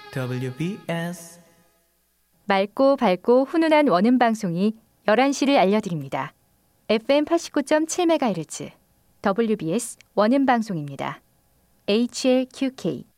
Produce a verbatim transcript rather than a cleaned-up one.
더블유비에스 맑고 밝고 훈훈한 원음 방송이 열한 시를 알려드립니다. 에프엠 팔십구 점 칠 메가헤르츠 더블유비에스 원음 방송입니다. 에이치엘큐케이